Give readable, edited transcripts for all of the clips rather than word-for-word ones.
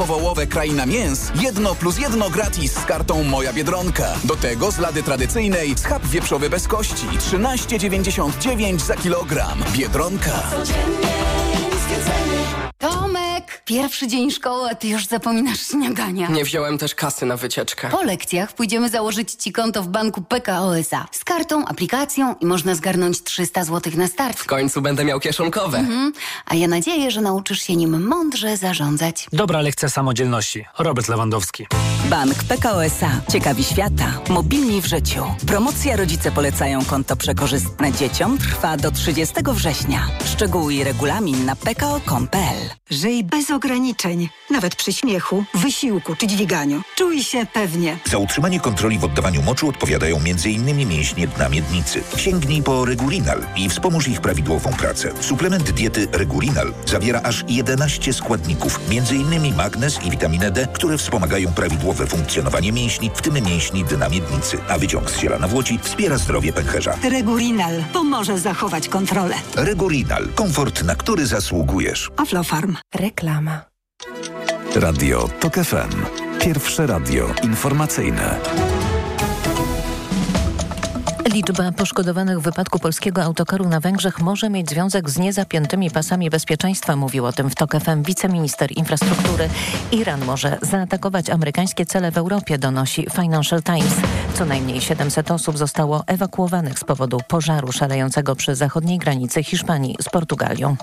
Wołowe Kraina Mięs 1+1 gratis z kartą Moja Biedronka. Do tego z lady tradycyjnej schab wieprzowy bez kości 13,99 za kilogram. Biedronka. Tomek, pierwszy dzień szkoły, a ty już zapominasz śniadania. Nie wziąłem też kasy na wycieczkę. Po lekcjach pójdziemy założyć ci konto w banku PKO SA. Z kartą, aplikacją i można zgarnąć 300 zł na start. W końcu będę miał kieszonkowe. A ja nadzieję, że nauczysz się nim mądrze zarządzać. Dobra lekcja samodzielności. Robert Lewandowski. Bank PKO SA. Ciekawi świata. Mobilni w życiu. Promocja Rodzice polecają konto przekorzystne dzieciom trwa do 30 września. Szczegóły i regulamin na pko.com.pl. Żyj bez ograniczeń. Nawet przy śmiechu, wysiłku czy dźwiganiu. Czuj się pewnie. Za utrzymanie kontroli w oddawaniu moczu odpowiadają m.in. mięśnie dna miednicy. Sięgnij po Regulinal i wspomóż ich prawidłową pracę. Suplement diety Regulinal zawiera aż 11 składników, m.in. magnez i witaminę D, które wspomagają prawidłowe funkcjonowanie mięśni, w tym mięśni dna miednicy. A wyciąg z ziela nawłoci wspiera zdrowie pęcherza. Regulinal pomoże zachować kontrolę. Regulinal. Komfort, na który zasługujesz. Aflofarm. Reklama. Radio TOK FM. Pierwsze radio informacyjne. Liczba poszkodowanych w wypadku polskiego autokaru na Węgrzech może mieć związek z niezapiętymi pasami bezpieczeństwa. Mówił o tym w TOK FM wiceminister infrastruktury. Iran może zaatakować amerykańskie cele w Europie, donosi Financial Times. Co najmniej 700 osób zostało ewakuowanych z powodu pożaru szalejącego przy zachodniej granicy Hiszpanii z Portugalią.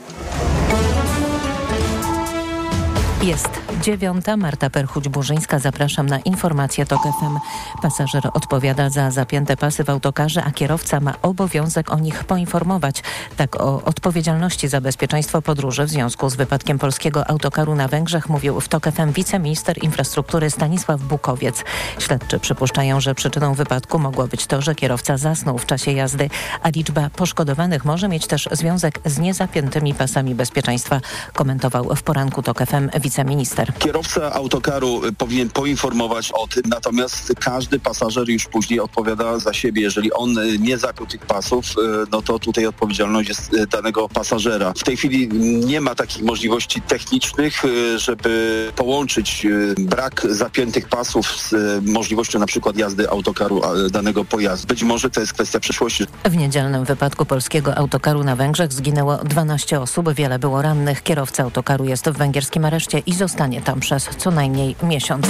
Jest 9. Marta Perchuć-Burzyńska. Zapraszam na informacje TOK FM. Pasażer odpowiada za zapięte pasy w autokarze, a kierowca ma obowiązek o nich poinformować. Tak o odpowiedzialności za bezpieczeństwo podróży w związku z wypadkiem polskiego autokaru na Węgrzech mówił w TOK FM wiceminister infrastruktury Stanisław Bukowiec. Śledczy przypuszczają, że przyczyną wypadku mogło być to, że kierowca zasnął w czasie jazdy, a liczba poszkodowanych może mieć też związek z niezapiętymi pasami bezpieczeństwa, komentował w poranku TOK FM wiceminister. Kierowca autokaru powinien poinformować o tym, natomiast każdy pasażer już później odpowiada za siebie. Jeżeli on nie zapiął tych pasów, no to tutaj odpowiedzialność jest danego pasażera. W tej chwili nie ma takich możliwości technicznych, żeby połączyć brak zapiętych pasów z możliwością na przykład jazdy autokaru danego pojazdu. Być może to jest kwestia przyszłości. W niedzielnym wypadku polskiego autokaru na Węgrzech zginęło 12 osób, wiele było rannych. Kierowca autokaru jest w węgierskim areszcie i zostanie tam przez co najmniej miesiąc.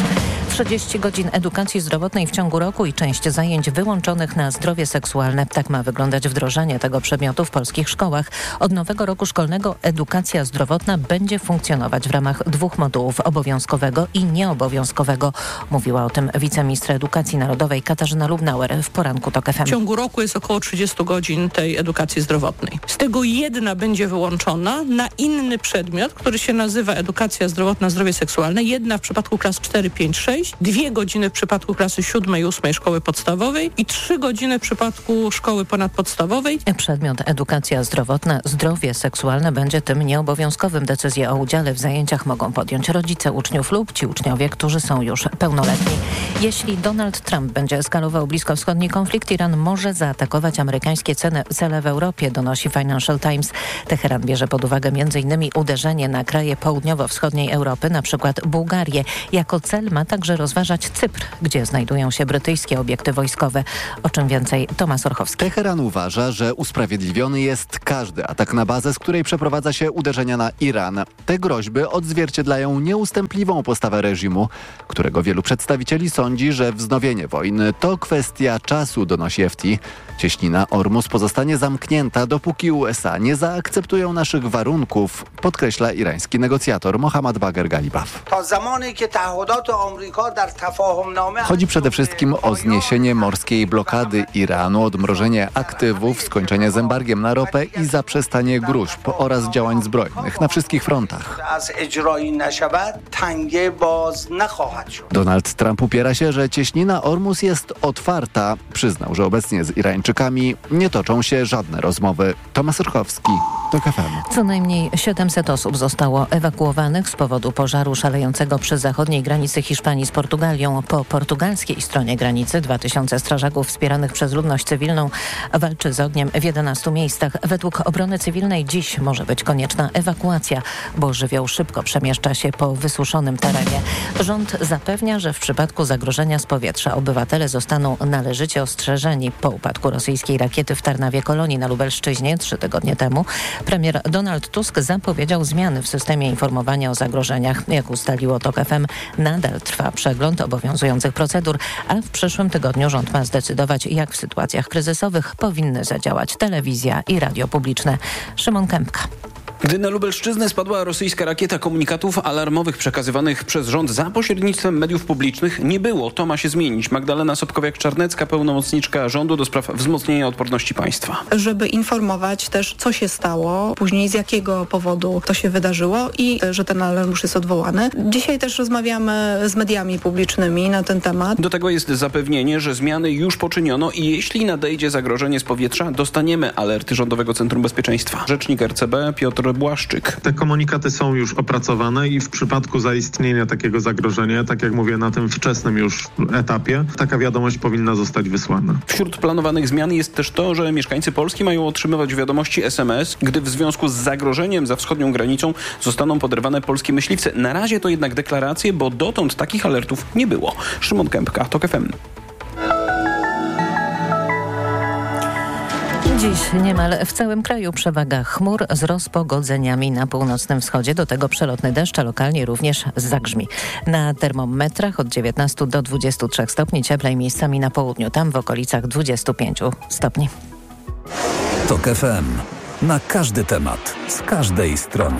30 godzin edukacji zdrowotnej w ciągu roku i część zajęć wyłączonych na zdrowie seksualne. Tak ma wyglądać wdrożenie tego przedmiotu w polskich szkołach. Od nowego roku szkolnego edukacja zdrowotna będzie funkcjonować w ramach 2 modułów, obowiązkowego i nieobowiązkowego. Mówiła o tym wiceminister edukacji narodowej Katarzyna Lubnauer w poranku TOK FM. W ciągu roku jest około 30 godzin tej edukacji zdrowotnej. Z tego 1 będzie wyłączona na inny przedmiot, który się nazywa edukacja zdrowotna, zdrowie seksualne. 1 w przypadku klas 4, 5, 6, 2 godziny w przypadku klasy 7 i 8 szkoły podstawowej i 3 godziny w przypadku szkoły ponadpodstawowej. Przedmiot edukacja zdrowotna, zdrowie seksualne będzie tym nieobowiązkowym. Decyzję o udziale w zajęciach mogą podjąć rodzice uczniów lub ci uczniowie, którzy są już pełnoletni. Jeśli Donald Trump będzie eskalował bliskowschodni konflikt, Iran może zaatakować amerykańskie cele w Europie, donosi Financial Times. Teheran bierze pod uwagę m.in. uderzenie na kraje południowo-wschodniej Europy, na przykład Bułgarię. Jako cel ma także rozważać Cypr, gdzie znajdują się brytyjskie obiekty wojskowe. O czym więcej Tomasz Orchowski. Teheran uważa, że usprawiedliwiony jest każdy atak na bazę, z której przeprowadza się uderzenia na Iran. Te groźby odzwierciedlają nieustępliwą postawę reżimu, którego wielu przedstawicieli sądzi, że wznowienie wojny to kwestia czasu, donosi FT. Cieśnina Ormus pozostanie zamknięta, dopóki USA nie zaakceptują naszych warunków, podkreśla irański negocjator Mohammad Bagher Galibaf. Chodzi przede wszystkim o zniesienie morskiej blokady Iranu, odmrożenie aktywów, skończenie z embargiem na ropę i zaprzestanie gróźb oraz działań zbrojnych na wszystkich frontach. Donald Trump upiera się, że cieśnina Ormus jest otwarta. Przyznał, że obecnie z Irańczykami nie toczą się żadne rozmowy. Tomasz Orchowski, TOK FM. Co najmniej 700 osób zostało ewakuowanych z powodu pożaru szalejącego przy zachodniej granicy Hiszpanii z Portugalią. Po portugalskiej stronie granicy 2000 strażaków wspieranych przez ludność cywilną walczy z ogniem w 11 miejscach. Według obrony cywilnej dziś może być konieczna ewakuacja, bo żywioł szybko przemieszcza się po wysuszonym terenie. Rząd zapewnia, że w przypadku zagrożenia z powietrza obywatele zostaną należycie ostrzeżeni. Po upadku rosyjskiej rakiety w Tarnawie Kolonii na Lubelszczyźnie 3 tygodnie temu premier Donald Tusk zapowiedział zmiany w systemie informowania o zagrożeniach. Jak ustaliło TOK FM, nadal trwa przegląd obowiązujących procedur, a w przyszłym tygodniu rząd ma zdecydować, jak w sytuacjach kryzysowych powinny zadziałać telewizja i radio publiczne. Szymon Kępka. Gdy na Lubelszczyznę spadła rosyjska rakieta, komunikatów alarmowych przekazywanych przez rząd za pośrednictwem mediów publicznych nie było. To ma się zmienić. Magdalena Sobkowiak-Czarnecka, pełnomocniczka rządu do spraw wzmocnienia odporności państwa. Żeby informować też, co się stało, później z jakiego powodu to się wydarzyło i że ten alarm już jest odwołany. Dzisiaj też rozmawiamy z mediami publicznymi na ten temat. Do tego jest zapewnienie, że zmiany już poczyniono i jeśli nadejdzie zagrożenie z powietrza, dostaniemy alerty Rządowego Centrum Bezpieczeństwa. Rzecznik RCB Piotr Błaszczyk. Te komunikaty są już opracowane i w przypadku zaistnienia takiego zagrożenia, tak jak mówię, na tym wczesnym już etapie, taka wiadomość powinna zostać wysłana. Wśród planowanych zmian jest też to, że mieszkańcy Polski mają otrzymywać wiadomości SMS, gdy w związku z zagrożeniem za wschodnią granicą zostaną poderwane polskie myśliwce. Na razie to jednak deklaracje, bo dotąd takich alertów nie było. Szymon Kępka, TOK FM. Dziś niemal w całym kraju przewaga chmur z rozpogodzeniami na północnym wschodzie. Do tego przelotny deszcz, a lokalnie również zagrzmi. Na termometrach od 19 do 23 stopni, cieplej miejscami na południu, tam w okolicach 25 stopni. TOK FM. Na każdy temat, z każdej strony.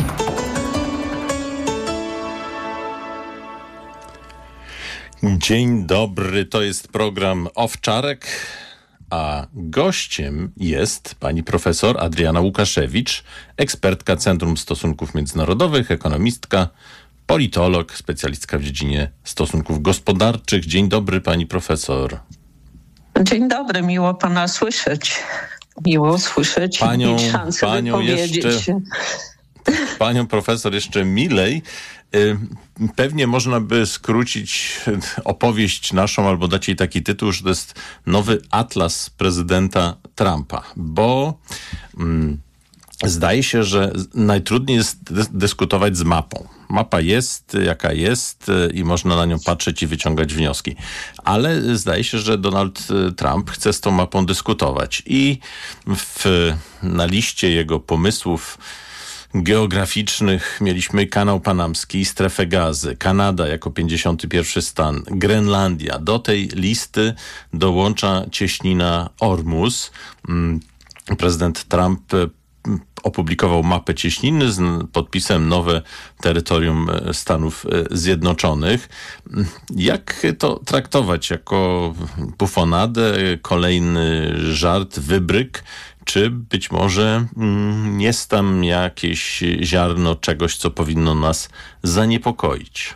Dzień dobry, to jest program Owczarek. A gościem jest pani profesor Adriana Łukaszewicz, ekspertka Centrum Stosunków Międzynarodowych, ekonomistka, politolog, specjalistka w dziedzinie stosunków gospodarczych. Dzień dobry, pani profesor. Dzień dobry, miło pana słyszeć. Miło słyszeć i mieć szansę wypowiedzieć się. Panią profesor jeszcze milej. Pewnie można by skrócić opowieść naszą albo dać jej taki tytuł, że to jest nowy atlas prezydenta Trumpa, bo zdaje się, że najtrudniej jest dyskutować z mapą. Mapa jest, jaka jest i można na nią patrzeć i wyciągać wnioski. Ale zdaje się, że Donald Trump chce z tą mapą dyskutować i na liście jego pomysłów geograficznych mieliśmy kanał panamski, strefę gazy, Kanada jako 51 stan, Grenlandia. Do tej listy dołącza cieśnina Ormus. Prezydent Trump opublikował mapę cieśniny z podpisem nowe terytorium Stanów Zjednoczonych. Jak to traktować? Jako bufonadę, kolejny żart, wybryk? Czy być może jest tam jakieś ziarno czegoś, co powinno nas zaniepokoić?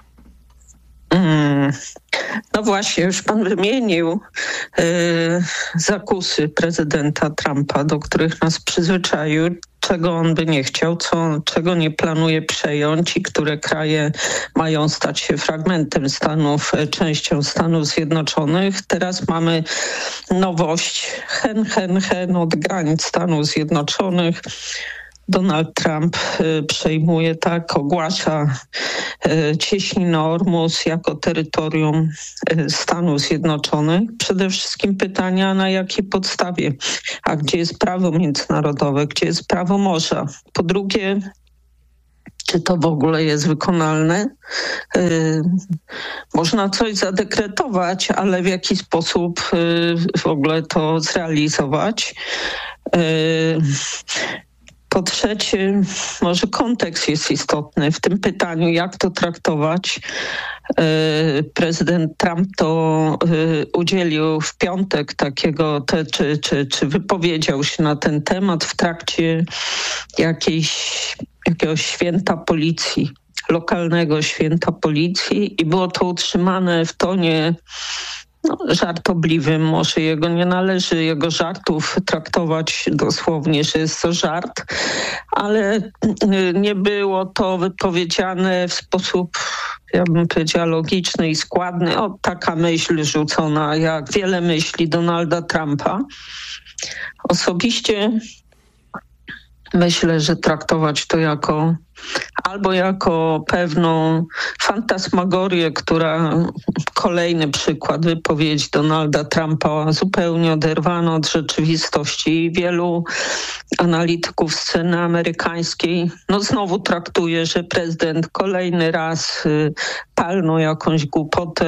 No właśnie, już pan wymienił zakusy prezydenta Trumpa, do których nas przyzwyczaił, czego on by nie chciał, czego nie planuje przejąć i które kraje mają stać się fragmentem Stanów, częścią Stanów Zjednoczonych. Teraz mamy nowość, hen od granic Stanów Zjednoczonych. Donald Trump przejmuje, ogłasza cieśninę Ormus jako terytorium Stanów Zjednoczonych. Przede wszystkim pytania, na jakiej podstawie, a gdzie jest prawo międzynarodowe, gdzie jest prawo morza. Po drugie, czy to w ogóle jest wykonalne? Można coś zadekretować, ale w jaki sposób w ogóle to zrealizować? Po trzecie, może kontekst jest istotny w tym pytaniu, jak to traktować. Prezydent Trump to udzielił w piątek takiego, czy wypowiedział się na ten temat w trakcie jakiegoś święta policji, lokalnego święta policji i było to utrzymane w tonie żartobliwym. Może nie należy jego żartów traktować dosłownie, że jest to żart, ale nie było to wypowiedziane w sposób, ja bym powiedziała, logiczny i składny. Taka myśl rzucona, jak wiele myśli Donalda Trumpa. Osobiście myślę, że traktować to jako pewną fantasmagorię, kolejny przykład wypowiedzi Donalda Trumpa zupełnie oderwano od rzeczywistości. Wielu analityków sceny amerykańskiej znowu traktuje, że prezydent kolejny raz palnął jakąś głupotę,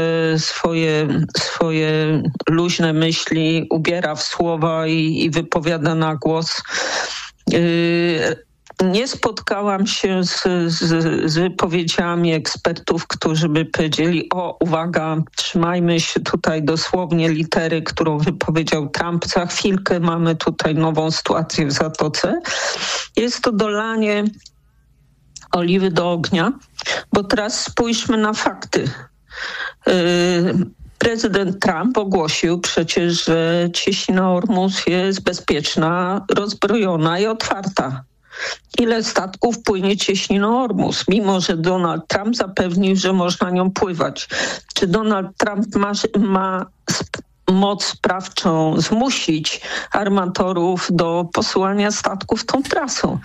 swoje luźne myśli ubiera w słowa i wypowiada na głos. Nie spotkałam się z wypowiedziami ekspertów, którzy by powiedzieli: uwaga, trzymajmy się tutaj dosłownie litery, którą wypowiedział Trump. Za chwilkę mamy tutaj nową sytuację w Zatoce. Jest to dolanie oliwy do ognia, bo teraz spójrzmy na fakty. Prezydent Trump ogłosił przecież, że cieśnina Ormus jest bezpieczna, rozbrojona i otwarta. Ile statków płynie cieśniną Ormus, mimo że Donald Trump zapewnił, że można nią pływać? Czy Donald Trump ma moc sprawczą zmusić armatorów do posyłania statków tą trasą?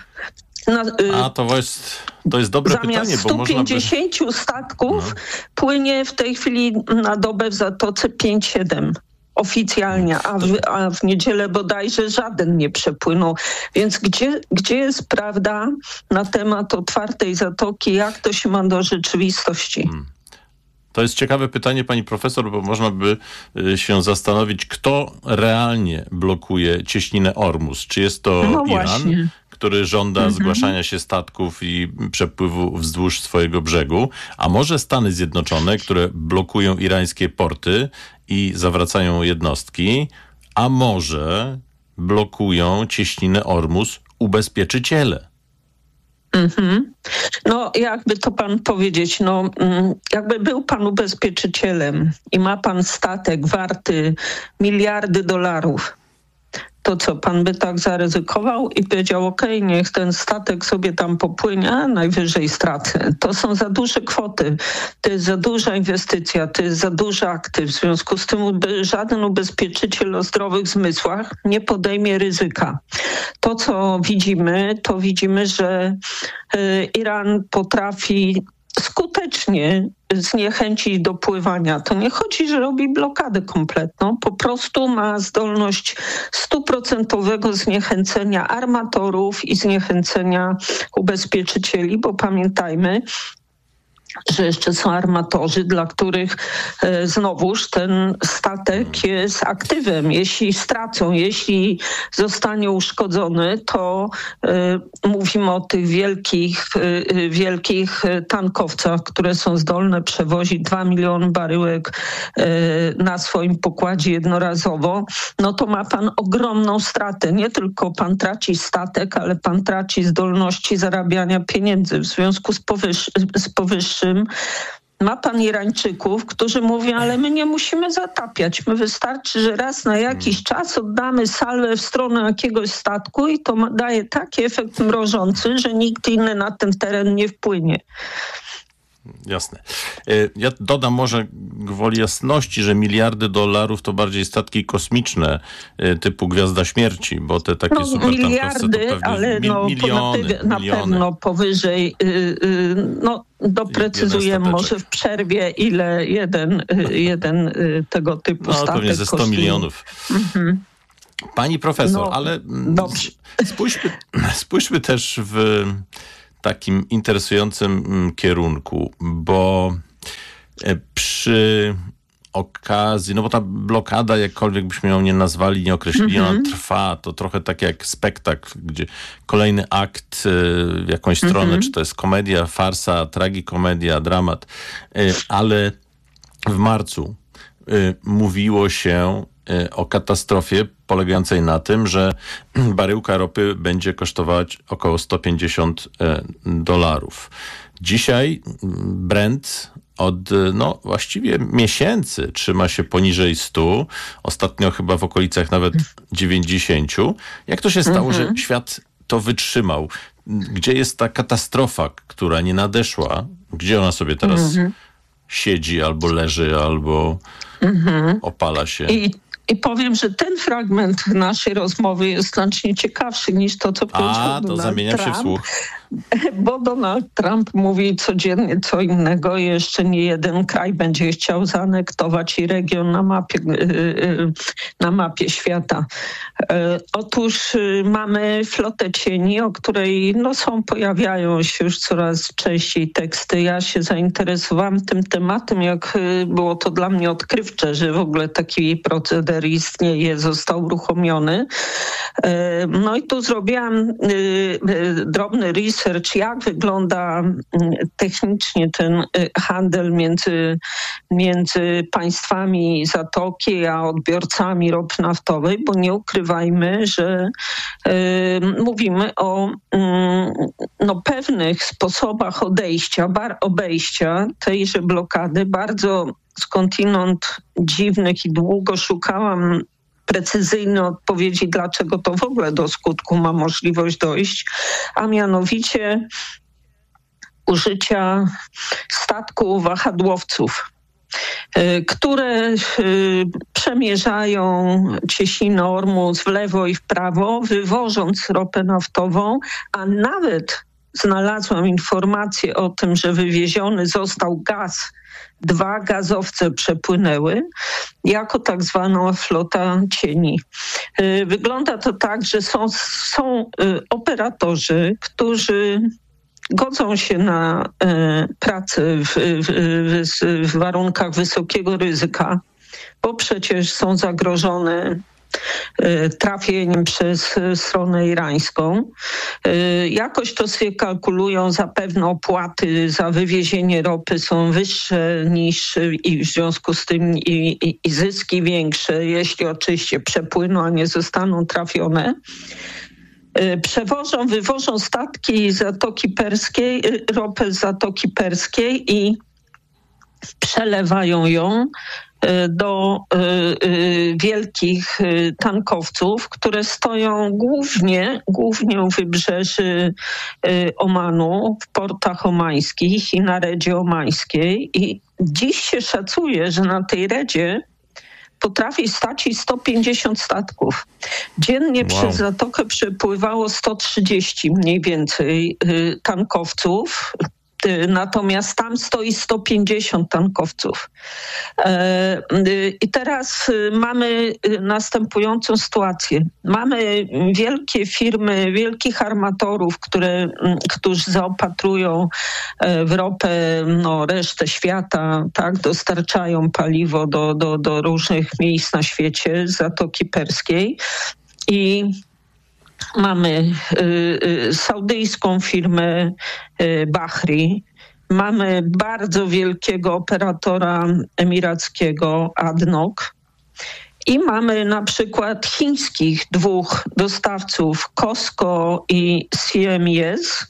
To jest dobre pytanie, bo można by... Zamiast 150 statków płynie w tej chwili na dobę w Zatoce 5-7 oficjalnie, a w niedzielę bodajże żaden nie przepłynął. Więc gdzie jest prawda na temat otwartej Zatoki? Jak to się ma do rzeczywistości? To jest ciekawe pytanie, pani profesor, bo można by się zastanowić, kto realnie blokuje cieśninę Ormus. Czy jest to Iran, właśnie, który żąda zgłaszania się statków i przepływu wzdłuż swojego brzegu, a może Stany Zjednoczone, które blokują irańskie porty i zawracają jednostki, a może blokują cieśninę Ormus ubezpieczyciele. Jakby to pan powiedzieć, jakby był pan ubezpieczycielem i ma pan statek warty miliardy dolarów, to co, pan by tak zaryzykował i powiedział: okej, niech ten statek sobie tam popłynie, a najwyżej stracę. To są za duże kwoty, to jest za duża inwestycja, to jest za duży aktyw. W związku z tym żaden ubezpieczyciel o zdrowych zmysłach nie podejmie ryzyka. To, co widzimy, że Iran potrafi skutecznie zniechęcić do pływania. To nie chodzi, że robi blokadę kompletną, po prostu ma zdolność 100% zniechęcenia armatorów i zniechęcenia ubezpieczycieli, bo pamiętajmy, że jeszcze są armatorzy, dla których znowuż ten statek jest aktywem. Jeśli stracą, jeśli zostanie uszkodzony, to mówimy o tych wielkich tankowcach, które są zdolne przewozić 2 miliony baryłek na swoim pokładzie jednorazowo. To ma pan ogromną stratę. Nie tylko pan traci statek, ale pan traci zdolności zarabiania pieniędzy. W związku z powyższym ma pan Irańczyków, którzy mówią: ale my nie musimy zatapiać. My wystarczy, że raz na jakiś czas oddamy salwę w stronę jakiegoś statku i to daje taki efekt mrożący, że nikt inny na ten teren nie wpłynie. Jasne. Ja dodam może gwoli jasności, że miliardy dolarów to bardziej statki kosmiczne typu Gwiazda Śmierci, bo te takie supertankowce miliardy, to pewnie ale miliony. Na pewno powyżej, doprecyzujemy może w przerwie, ile jeden tego typu statek pewnie ze 100 kosztuje. milionów. Pani profesor, ale spójrzmy też w takim interesującym kierunku, bo przy okazji, bo ta blokada, jakkolwiek byśmy ją nie nazwali, nie określili, ona trwa, to trochę tak jak spektakl, gdzie kolejny akt w jakąś stronę, czy to jest komedia, farsa, tragikomedia, dramat, ale w marcu mówiło się o katastrofie polegającej na tym, że baryłka ropy będzie kosztować około $150. Dzisiaj Brent od właściwie miesięcy trzyma się poniżej 100, ostatnio chyba w okolicach nawet 90. Jak to się stało, że świat to wytrzymał? Gdzie jest ta katastrofa, która nie nadeszła? Gdzie ona sobie teraz siedzi, albo leży, albo opala się? I powiem, że ten fragment naszej rozmowy jest znacznie ciekawszy niż to, co powiedział Donald Trump. Zamieniam się w słuch. Bo Donald Trump mówi codziennie co innego i jeszcze nie jeden kraj będzie chciał zaanektować i region na mapie świata. Otóż mamy flotę cieni, o której pojawiają się już coraz częściej teksty. Ja się zainteresowałam tym tematem, jak było to dla mnie odkrywcze, że w ogóle taki proceder istnieje, został uruchomiony. No i tu zrobiłam drobny research, jak wygląda technicznie ten handel między państwami Zatoki a odbiorcami ropy naftowej, bo nie ukrywajmy, że mówimy o pewnych sposobach obejścia tejże blokady, bardzo skądinąd dziwnych i długo szukałam precyzyjnej odpowiedzi, dlaczego to w ogóle do skutku ma możliwość dojść, a mianowicie użycia statków wahadłowców, które przemierzają cieśninę Ormus w lewo i w prawo, wywożąc ropę naftową, a nawet znalazłam informację o tym, że wywieziony został gaz. 2 gazowce przepłynęły jako tak zwana flota cieni. Wygląda to tak, że są operatorzy, którzy godzą się na pracę w warunkach wysokiego ryzyka, bo przecież są zagrożone trafieniem przez stronę irańską. Jakoś to sobie kalkulują, zapewne opłaty za wywiezienie ropy są wyższe niż i w związku z tym i zyski większe, jeśli oczywiście przepłyną, a nie zostaną trafione. Wywożą statki z Zatoki Perskiej, ropę z Zatoki Perskiej i przelewają ją do wielkich tankowców, które stoją głównie u wybrzeży Omanu, w portach omańskich i na Redzie Omańskiej. I dziś się szacuje, że na tej Redzie potrafi stać i 150 statków. Dziennie przez Zatokę przepływało 130 mniej więcej tankowców. Natomiast tam stoi 150 tankowców. I teraz mamy następującą sytuację. Mamy wielkie firmy, wielkich armatorów, którzy zaopatrują w ropę resztę świata, tak, dostarczają paliwo do różnych miejsc na świecie z Zatoki Perskiej. I mamy saudyjską firmę Bahri, mamy bardzo wielkiego operatora emirackiego ADNOC i mamy na przykład chińskich 2 dostawców COSCO i CMS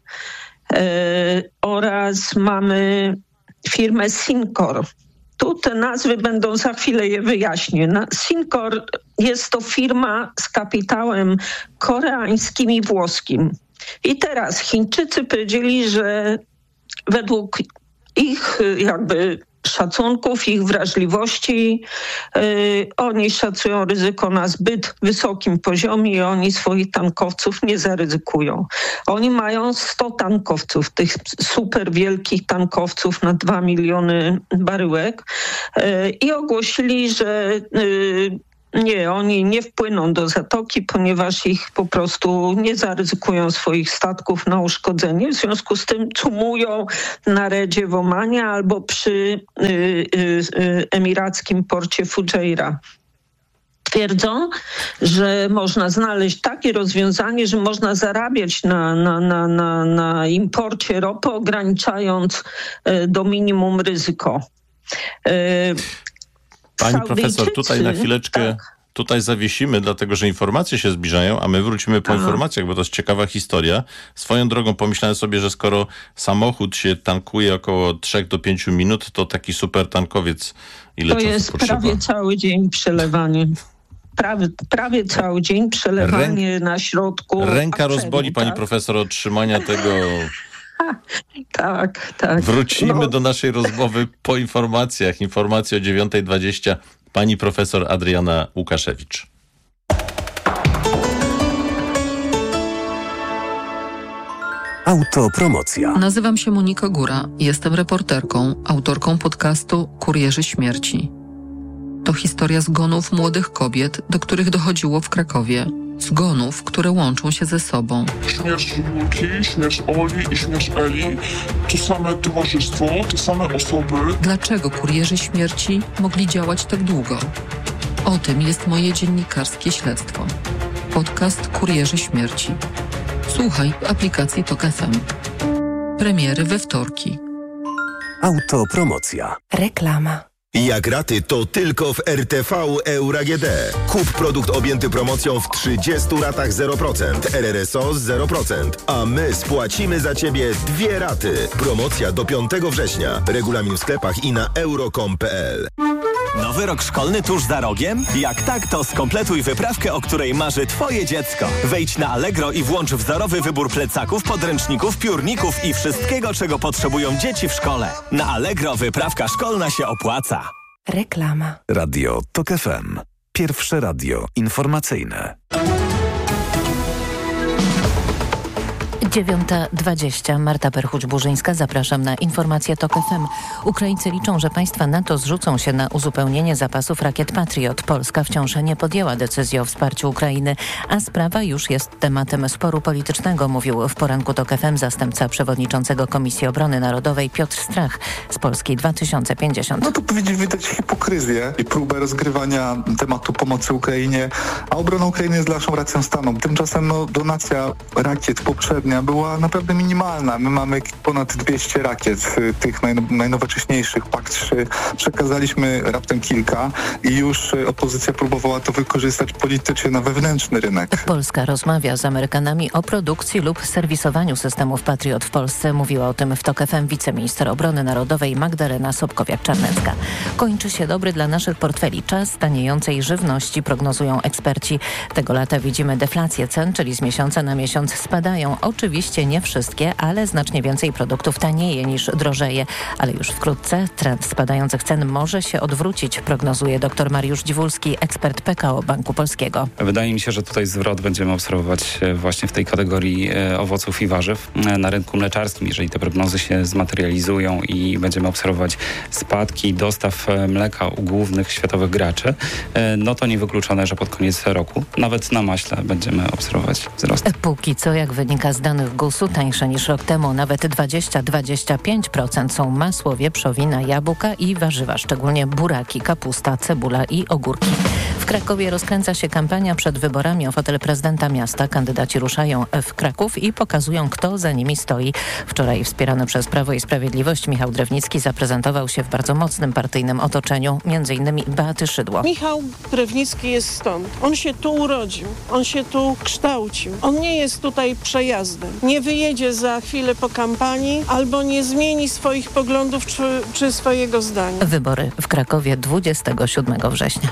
oraz mamy firmę Sincor. Tu te nazwy będą, za chwilę je wyjaśnię. Sincor jest to firma z kapitałem koreańskim i włoskim. I teraz Chińczycy powiedzieli, że według ich szacunków, ich wrażliwości, oni szacują ryzyko na zbyt wysokim poziomie i oni swoich tankowców nie zaryzykują. Oni mają 100 tankowców, tych super wielkich tankowców na 2 miliony baryłek i ogłosili, że oni nie wpłyną do Zatoki, ponieważ ich po prostu nie zaryzykują swoich statków na uszkodzenie. W związku z tym cumują na Redzie w Omanie albo przy emirackim porcie Fujairah. Twierdzą, że można znaleźć takie rozwiązanie, że można zarabiać na imporcie ropy, ograniczając do minimum ryzyko. Pani profesor, tutaj na chwileczkę tutaj zawiesimy, dlatego że informacje się zbliżają, a my wrócimy po informacjach, bo to jest ciekawa historia. Swoją drogą pomyślałem sobie, że skoro samochód się tankuje około 3 do 5 minut, to taki super tankowiec ile czasu jest potrzeba? Prawie cały dzień przelewanie. Prawie cały dzień przelewanie na środku. Ręka rozboli, pani profesor, od trzymania tego. Tak. Wrócimy do naszej rozmowy po informacjach. Informacje o 9:20. Pani profesor Adriana Łukaszewicz. Autopromocja. Nazywam się Monika Góra. Jestem reporterką, autorką podcastu Kurierzy Śmierci. To historia zgonów młodych kobiet, do których dochodziło w Krakowie. Zgonów, które łączą się ze sobą. Śmierć Julki, śmierć Oli i śmierć Eli to same towarzystwo, te same osoby. Dlaczego kurierzy śmierci mogli działać tak długo? O tym jest moje dziennikarskie śledztwo. Podcast Kurierzy Śmierci. Słuchaj w aplikacji TOK FM. Premiery we wtorki. Autopromocja. Reklama. Jak raty, to tylko w RTV Euro AGD. Kup produkt objęty promocją w 30 ratach 0%, RRSO z 0%, a my spłacimy za Ciebie 2 raty. Promocja do 5 września. Regulamin w sklepach i na euro.com.pl. Nowy rok szkolny tuż za rogiem? Jak tak, to skompletuj wyprawkę, o której marzy Twoje dziecko. Wejdź na Allegro i włącz wzorowy wybór plecaków, podręczników, piórników i wszystkiego, czego potrzebują dzieci w szkole. Na Allegro wyprawka szkolna się opłaca. Reklama. Radio TOK FM. Pierwsze radio informacyjne. 9:20. Marta Perchuć-Burzyńska. Zapraszam na informacje TOK FM. Ukraińcy liczą, że państwa NATO zrzucą się na uzupełnienie zapasów rakiet Patriot. Polska wciąż nie podjęła decyzji o wsparciu Ukrainy, a sprawa już jest tematem sporu politycznego, mówił w poranku TOK FM zastępca przewodniczącego Komisji Obrony Narodowej Piotr Strach z Polski 2050. No to widać hipokryzję i próbę rozgrywania tematu pomocy Ukrainie, a obrona Ukrainy jest naszą racją stanu. Tymczasem donacja rakiet poprzednia była naprawdę minimalna. My mamy ponad 200 rakiet, tych najnowocześniejszych PAK-3. Przekazaliśmy raptem kilka i już opozycja próbowała to wykorzystać politycznie na wewnętrzny rynek. Polska rozmawia z Amerykanami o produkcji lub serwisowaniu systemów Patriot w Polsce. Mówiła o tym w TOK FM wiceminister obrony narodowej Magdalena Sobkowiak-Czarnecka. Kończy się dobry dla naszych portfeli czas taniejącej żywności, prognozują eksperci. Tego lata widzimy deflację cen, czyli z miesiąca na miesiąc spadają. Oczywiście nie wszystkie, ale znacznie więcej produktów tanieje niż drożeje. Ale już wkrótce trend spadających cen może się odwrócić, prognozuje dr Mariusz Dziwulski, ekspert PKO Banku Polskiego. Wydaje mi się, że tutaj zwrot będziemy obserwować właśnie w tej kategorii owoców i warzyw. Na rynku mleczarskim, jeżeli te prognozy się zmaterializują i będziemy obserwować spadki dostaw mleka u głównych światowych graczy, no to niewykluczone, że pod koniec roku nawet na maśle będziemy obserwować wzrost. Póki co, jak wynika z danych GUS-u, tańsze niż rok temu, nawet 20-25% są masło, wieprzowina, jabłka i warzywa, szczególnie buraki, kapusta, cebula i ogórki. W Krakowie rozkręca się kampania przed wyborami o fotel prezydenta miasta. Kandydaci ruszają w Kraków i pokazują, kto za nimi stoi. Wczoraj wspierany przez Prawo i Sprawiedliwość Michał Drewnicki zaprezentował się w bardzo mocnym partyjnym otoczeniu, m.in. Beaty Szydło. Michał Drewnicki jest stąd. On się tu urodził, on się tu kształcił. On nie jest tutaj przejazdem. Nie wyjedzie za chwilę po kampanii albo nie zmieni swoich poglądów czy swojego zdania. Wybory w Krakowie 27 września.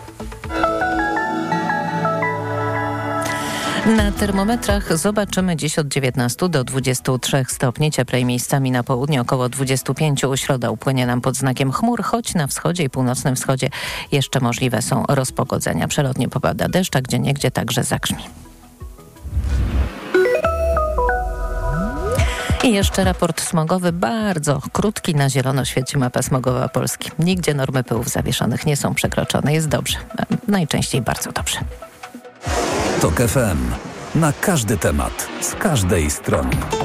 Na termometrach zobaczymy dziś od 19 do 23 stopni. Cieplej miejscami na południu, około 25. Środa upłynie nam pod znakiem chmur, choć na wschodzie i północnym wschodzie jeszcze możliwe są rozpogodzenia. Przelotnie popada deszcz, a gdzieniegdzie także zagrzmi. I jeszcze raport smogowy, bardzo krótki. Na zielono świeci mapa smogowa Polski. Nigdzie normy pyłów zawieszonych nie są przekroczone. Jest dobrze. Najczęściej bardzo dobrze. TOK FM. Na każdy temat, z każdej strony.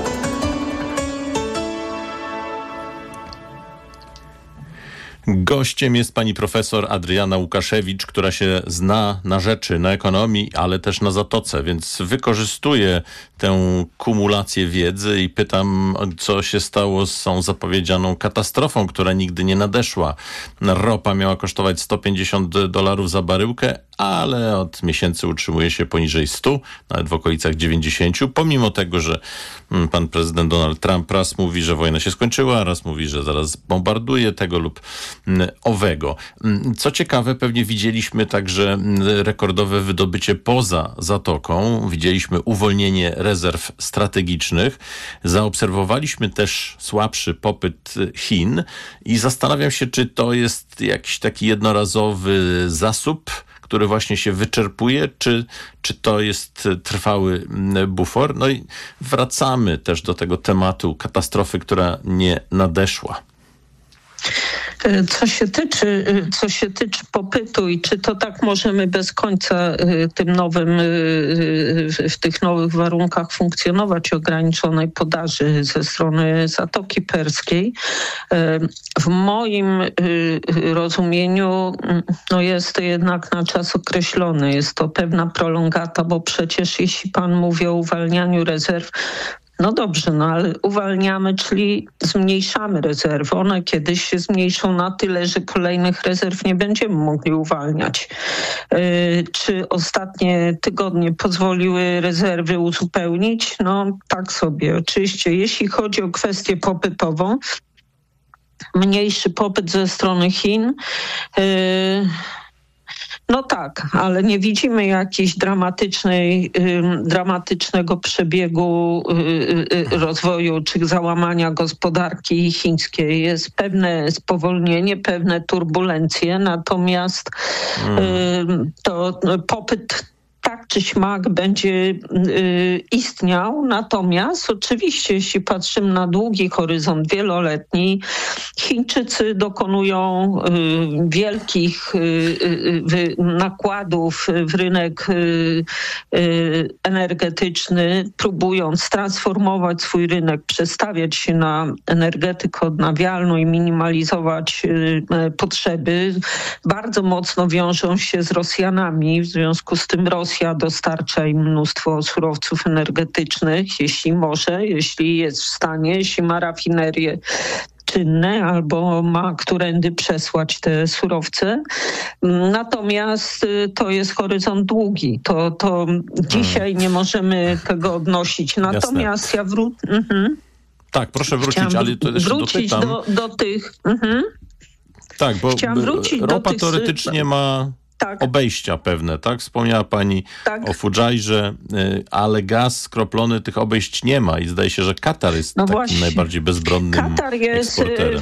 Gościem jest pani profesor Adriana Łukaszewicz, która się zna na rzeczy, na ekonomii, ale też na Zatoce, więc wykorzystuje tę kumulację wiedzy i pytam, co się stało z tą zapowiedzianą katastrofą, która nigdy nie nadeszła. Ropa miała kosztować $150 za baryłkę, ale od miesięcy utrzymuje się poniżej 100, nawet w okolicach 90, pomimo tego, że pan prezydent Donald Trump raz mówi, że wojna się skończyła, raz mówi, że zaraz bombarduje tego lub owego. Co ciekawe, pewnie widzieliśmy także rekordowe wydobycie poza Zatoką, widzieliśmy uwolnienie rezerw strategicznych, zaobserwowaliśmy też słabszy popyt Chin i zastanawiam się, czy to jest jakiś taki jednorazowy zasób, który właśnie się wyczerpuje, czy to jest trwały bufor. No i wracamy też do tego tematu katastrofy, która nie nadeszła. Co się tyczy popytu i czy to tak możemy bez końca w tych nowych warunkach funkcjonować, ograniczonej podaży ze strony Zatoki Perskiej, w moim rozumieniu jest to jednak na czas określony. Jest to pewna prolongata, bo przecież jeśli pan mówi o uwalnianiu rezerw, no dobrze, ale uwalniamy, czyli zmniejszamy rezerwy. One kiedyś się zmniejszą na tyle, że kolejnych rezerw nie będziemy mogli uwalniać. Czy ostatnie tygodnie pozwoliły rezerwy uzupełnić? No tak sobie. Oczywiście, jeśli chodzi o kwestię popytową, mniejszy popyt ze strony Chin, no tak, ale nie widzimy jakiejś dramatycznego przebiegu rozwoju czy załamania gospodarki chińskiej. Jest pewne spowolnienie, pewne turbulencje, natomiast to popyt tak czy śmak będzie istniał. Natomiast oczywiście, jeśli patrzymy na długi horyzont wieloletni, Chińczycy dokonują wielkich nakładów w rynek energetyczny, próbując transformować swój rynek, przestawiać się na energetykę odnawialną i minimalizować potrzeby. Bardzo mocno wiążą się z Rosjanami, w związku z tym Rosja dostarcza im mnóstwo surowców energetycznych, jeśli jest w stanie, jeśli ma rafinerie czynne albo ma którędy przesłać te surowce. Natomiast to jest horyzont długi. To dzisiaj nie możemy tego odnosić. Natomiast jasne. Tak, proszę wrócić, ale to jeszcze wrócić do tych... Tak, bo ropa teoretycznie ma... Tak. Obejścia pewne, tak? Wspomniała pani o Fudżajrze, ale gaz skroplony tych obejść nie ma i zdaje się, że Katar jest takim najbardziej bezbronnym Katar jest,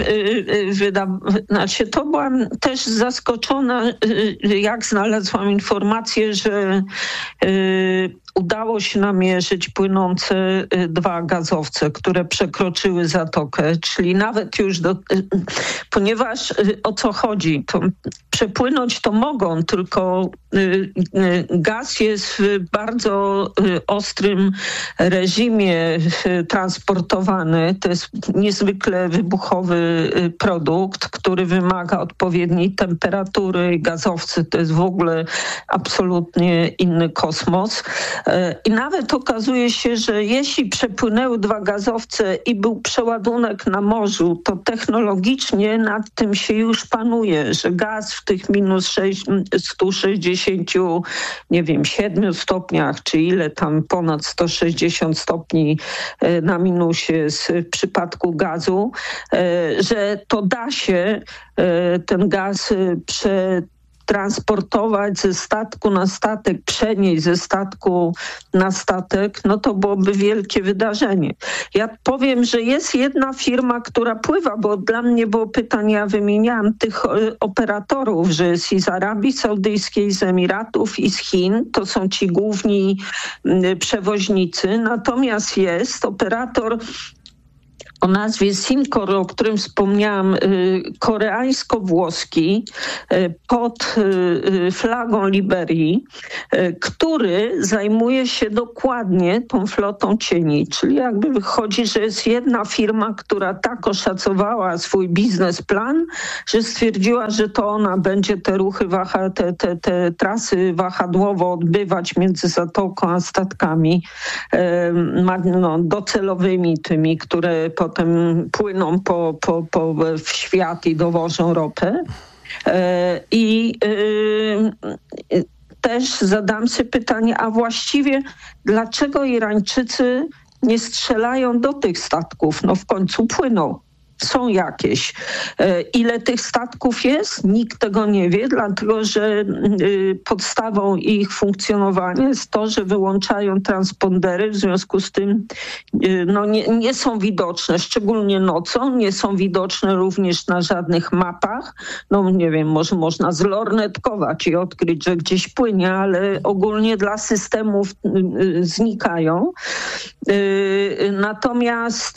to byłam też zaskoczona, jak znalazłam informację, że udało się namierzyć płynące 2 gazowce, które przekroczyły Zatokę, czyli nawet już ponieważ o co chodzi, to przepłynąć to mogą, tylko gaz jest w bardzo ostrym reżimie transportowany. To jest niezwykle wybuchowy produkt, który wymaga odpowiedniej temperatury. Gazowcy to jest w ogóle absolutnie inny kosmos. I nawet okazuje się, że jeśli przepłynęły 2 gazowce i był przeładunek na morzu, to technologicznie nad tym się już panuje, że gaz w tych minus 167 stopniach, czy ile tam ponad 160 stopni na minusie w przypadku gazu, że to da się ten gaz transportować ze statku na statek, przenieść ze statku na statek, no to byłoby wielkie wydarzenie. Ja powiem, że jest jedna firma, która pływa, bo dla mnie było pytanie, ja wymieniałam tych operatorów, że jest i z Arabii Saudyjskiej, z Emiratów i z Chin. To są ci główni przewoźnicy. Natomiast jest operator o nazwie Simcor, o którym wspomniałam, koreańsko-włoski pod flagą Liberii, który zajmuje się dokładnie tą flotą cieni. Czyli jakby wychodzi, że jest jedna firma, która tak oszacowała swój biznesplan, że stwierdziła, że to ona będzie te ruchy, te trasy wahadłowo odbywać między Zatoką a statkami docelowymi, tymi, które potem płyną w świat i dowożą ropę. też zadam sobie pytanie, a właściwie dlaczego Irańczycy nie strzelają do tych statków? No w końcu płyną. Są jakieś. Ile tych statków jest? Nikt tego nie wie, dlatego że podstawą ich funkcjonowania jest to, że wyłączają transpondery, w związku z tym nie są widoczne, szczególnie nocą, nie są widoczne również na żadnych mapach. No nie wiem, może można zlornetkować i odkryć, że gdzieś płynie, ale ogólnie dla systemów znikają. Natomiast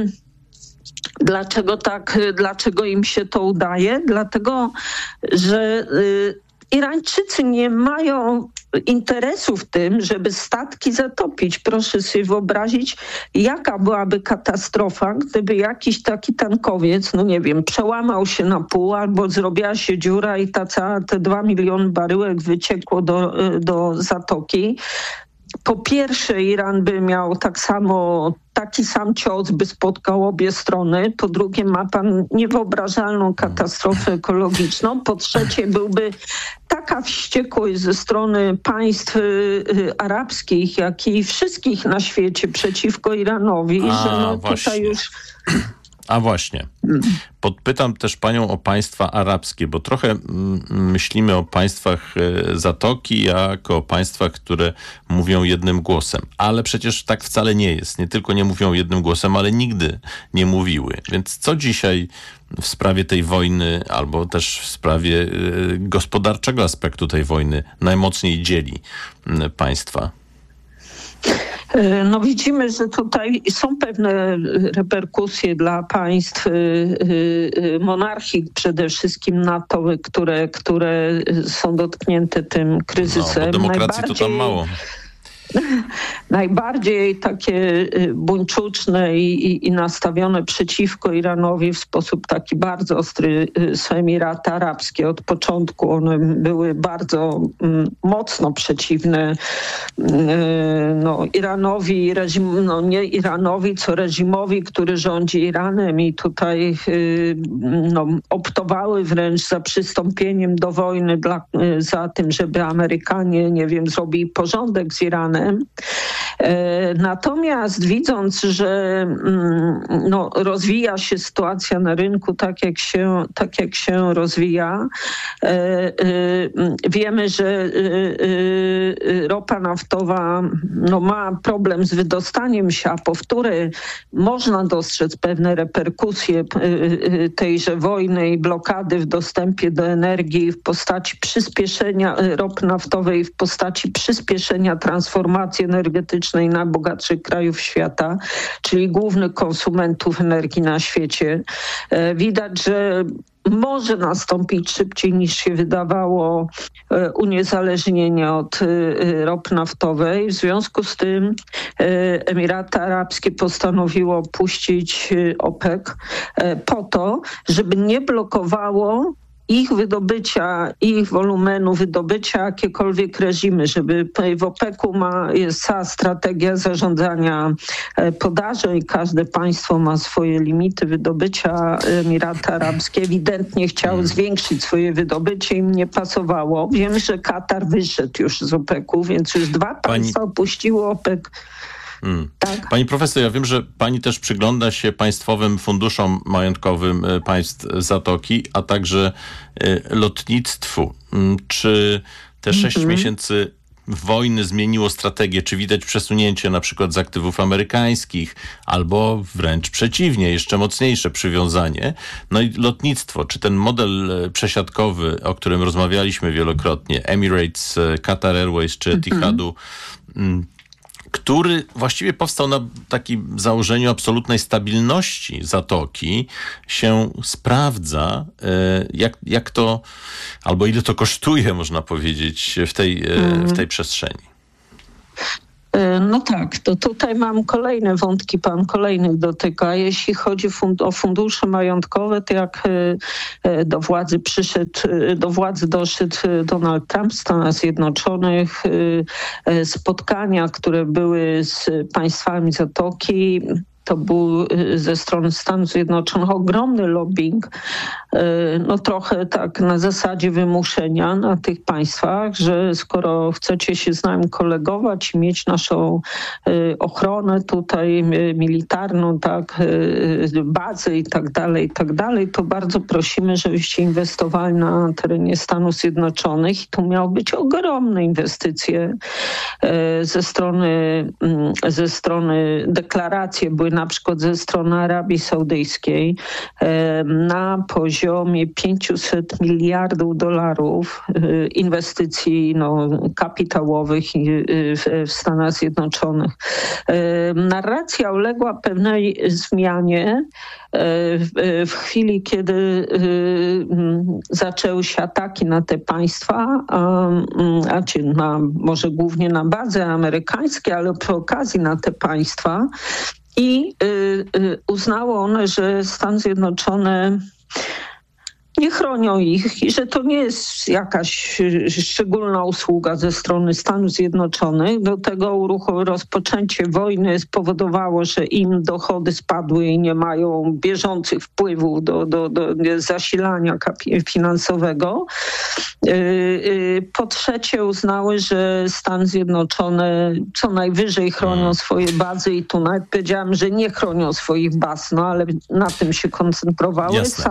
dlaczego im się to udaje? Dlatego, że Irańczycy nie mają interesu w tym, żeby statki zatopić. Proszę sobie wyobrazić, jaka byłaby katastrofa, gdyby jakiś taki tankowiec, no nie wiem, przełamał się na pół albo zrobiła się dziura i te 2 miliony baryłek wyciekło do zatoki. Po pierwsze, Iran by miał taki sam cios, by spotkał obie strony. Po drugie, ma pan niewyobrażalną katastrofę ekologiczną. Po trzecie, byłby taka wściekłość ze strony państw arabskich, jak i wszystkich na świecie przeciwko Iranowi, że tutaj już... A właśnie. Podpytam też panią o państwa arabskie, bo trochę myślimy o państwach Zatoki jako o państwach, które mówią jednym głosem. Ale przecież tak wcale nie jest. Nie tylko nie mówią jednym głosem, ale nigdy nie mówiły. Więc co dzisiaj w sprawie tej wojny, albo też w sprawie gospodarczego aspektu tej wojny najmocniej dzieli państwa? No widzimy, że tutaj są pewne reperkusje dla państw monarchii, przede wszystkim NATO, które są dotknięte tym kryzysem. No, bo demokracji to tam mało. Najbardziej takie buńczuczne i nastawione przeciwko Iranowi w sposób taki bardzo ostry są Emiraty Arabskie. Od początku one były bardzo mocno przeciwne Iranowi, nie Iranowi, co reżimowi, który rządzi Iranem, i tutaj optowały wręcz za przystąpieniem do wojny, za tym, żeby Amerykanie, zrobili porządek z Iranem. Natomiast widząc, że rozwija się sytuacja na rynku tak jak się rozwija, wiemy, że ropa naftowa ma problem z wydostaniem się, a po wtóre można dostrzec pewne reperkusje tejże wojny i blokady w dostępie do energii w postaci przyspieszenia ropy naftowej, w postaci przyspieszenia transformacji energetycznej najbogatszych krajów świata, czyli głównych konsumentów energii na świecie. Widać, że może nastąpić szybciej niż się wydawało uniezależnienie od ropy naftowej. W związku z tym Emiraty Arabskie postanowiło opuścić OPEC po to, żeby nie blokowało ich wydobycia, ich wolumenu wydobycia jakiekolwiek reżimy, żeby w OPEC-u jest cała strategia zarządzania podażą i każde państwo ma swoje limity wydobycia. Emiraty Arabskie ewidentnie chciały zwiększyć swoje wydobycie, im nie pasowało. Wiem, że Katar wyszedł już z OPEC-u, więc już 2 państwa opuściły OPEC. Tak. Pani profesor, ja wiem, że pani też przygląda się państwowym funduszom majątkowym państw Zatoki, a także lotnictwu. Czy te 6 miesięcy wojny zmieniło strategię? Czy widać przesunięcie na przykład z aktywów amerykańskich, albo wręcz przeciwnie, jeszcze mocniejsze przywiązanie? No i lotnictwo, czy ten model przesiadkowy, o którym rozmawialiśmy wielokrotnie, Emirates, Qatar Airways czy Etihadu, który właściwie powstał na takim założeniu absolutnej stabilności Zatoki, się sprawdza, jak to, albo ile to kosztuje, można powiedzieć, w tej przestrzeni. No tak, to tutaj mam kolejne wątki, pan kolejnych dotyka. Jeśli chodzi o fundusze majątkowe, to jak do władzy doszedł Donald Trump w Stanach Zjednoczonych, spotkania, które były z państwami Zatoki, to był ze strony Stanów Zjednoczonych ogromny lobbying no trochę tak na zasadzie wymuszenia na tych państwach, że skoro chcecie się z nami kolegować i mieć naszą ochronę tutaj militarną, tak, bazy i tak dalej, to bardzo prosimy, żebyście inwestowali na terenie Stanów Zjednoczonych i tu miały być ogromne inwestycje ze strony deklaracje były na przykład ze strony Arabii Saudyjskiej na poziomie $500 miliardów inwestycji kapitałowych w Stanach Zjednoczonych. Narracja uległa pewnej zmianie w chwili, kiedy zaczęły się ataki na te państwa, może głównie na bazy amerykańskie, ale przy okazji na te państwa i uznało one, że Stany Zjednoczone nie chronią ich i że to nie jest jakaś szczególna usługa ze strony Stanów Zjednoczonych. Do tego rozpoczęcie wojny spowodowało, że im dochody spadły i nie mają bieżących wpływów do zasilania finansowego. Po trzecie uznały, że Stany Zjednoczone co najwyżej chronią swoje bazy i tu nawet powiedziałam, że nie chronią swoich baz, ale na tym się koncentrowały. Jasne.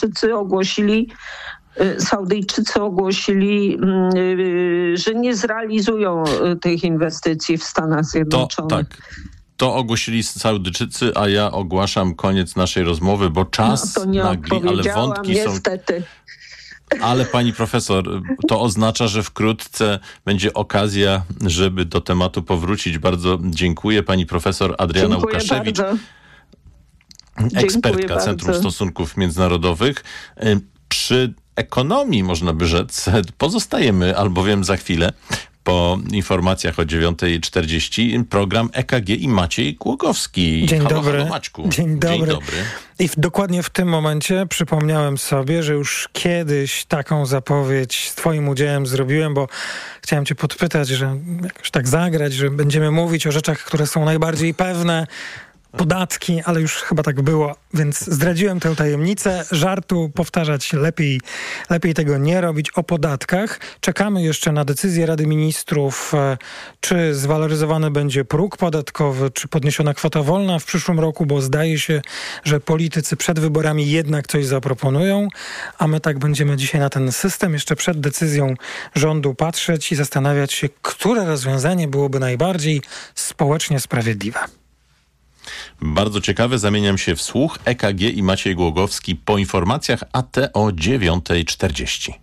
Saudyjczycy ogłosili, że nie zrealizują tych inwestycji w Stanach Zjednoczonych. To ogłosili Saudyjczycy, a ja ogłaszam koniec naszej rozmowy, bo czas nagli, ale wątki niestety. Ale pani profesor, to oznacza, że wkrótce będzie okazja, żeby do tematu powrócić. Bardzo dziękuję. Pani profesor Adriana Łukaszewicz, ekspertka Centrum Stosunków Międzynarodowych. Przy ekonomii, można by rzec, pozostajemy, albowiem za chwilę po informacjach o 9:40 program EKG i Maciej Głogowski. Dzień Halo, dobry. Halo, Maćku. Dzień dobry. I dokładnie w tym momencie przypomniałem sobie, że już kiedyś taką zapowiedź z twoim udziałem zrobiłem, bo chciałem cię podpytać, że jakoś tak zagrać, że będziemy mówić o rzeczach, które są najbardziej pewne, podatki, ale już chyba tak było, więc zdradziłem tę tajemnicę. Żartu powtarzać lepiej tego nie robić o podatkach. Czekamy jeszcze na decyzję Rady Ministrów, czy zwaloryzowany będzie próg podatkowy, czy podniesiona kwota wolna w przyszłym roku, bo zdaje się, że politycy przed wyborami jednak coś zaproponują, a my tak będziemy dzisiaj na ten system jeszcze przed decyzją rządu patrzeć i zastanawiać się, które rozwiązanie byłoby najbardziej społecznie sprawiedliwe. Bardzo ciekawe, zamieniam się w słuch. EKG i Maciej Głogowski po informacjach, a te o 9:40.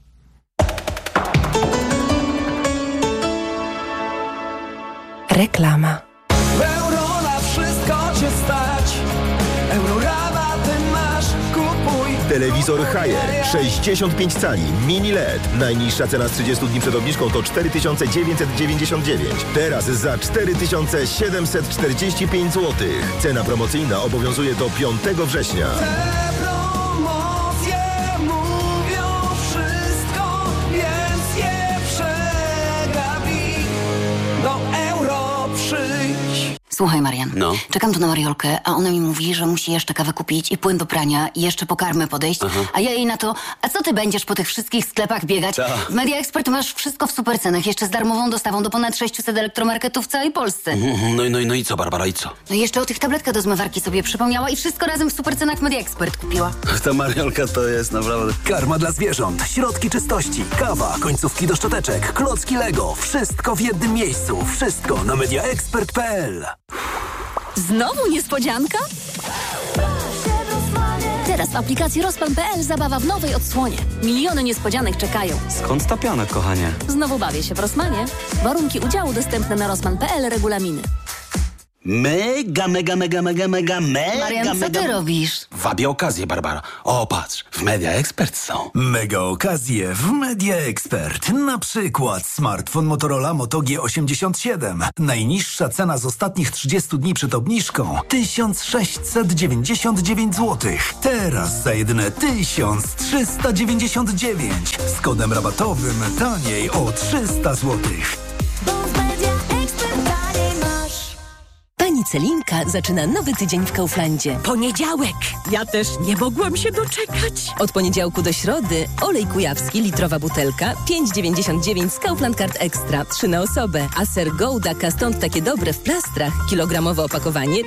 Reklama. Euro na wszystko cię stać. Eurorabaty masz, kupuj. Telewizor Haier 65 cali, mini LED. Najniższa cena z 30 dni przed obniżką to 4999. Teraz za 4745 zł. Cena promocyjna obowiązuje do 5 września. Te promocje mówią wszystko, więc je przegapij. Do Euro przyjdź. Słuchaj, Marian, czekam tu na Mariolkę, a ona mi mówi, że musi jeszcze kawę kupić i płyn do prania i jeszcze po karmę podejść, a ja jej na to, a co ty będziesz po tych wszystkich sklepach biegać? W Media Expert masz wszystko w supercenach, jeszcze z darmową dostawą do ponad 600 elektromarketów w całej Polsce. No i co, Barbara, i co? No i jeszcze o tych tabletkach do zmywarki sobie przypomniała i wszystko razem w supercenach w Media Expert kupiła. Ta Mariolka to jest naprawdę... Karma dla zwierząt, środki czystości, kawa, końcówki do szczoteczek, klocki Lego. Wszystko w jednym miejscu. Wszystko na mediaexpert.pl. Znowu niespodzianka? Teraz w aplikacji Rosman.pl zabawa w nowej odsłonie. Miliony niespodzianek czekają. Skąd ta piana, kochanie? Znowu bawię się w Rosmanie. Warunki udziału dostępne na Rosman.pl, regulaminy. Mega. Marian, co ty robisz? Wabię okazję, Barbara. O, patrz, w Media Expert są. Mega okazje w Media Expert. Na przykład smartfon Motorola Moto G87. Najniższa cena z ostatnich 30 dni przed obniżką 1699 zł. Teraz za jedyne 1399. Z kodem rabatowym taniej o 300 zł. Bo w Media Expert taniej masz. Pani Celinka zaczyna nowy tydzień w Kauflandzie. Poniedziałek! Ja też nie mogłam się doczekać. Od poniedziałku do środy olej kujawski, litrowa butelka, 5,99 z Kaufland Card Extra, 3 na osobę. A ser Gouda stąd takie dobre w plastrach, kilogramowe opakowanie,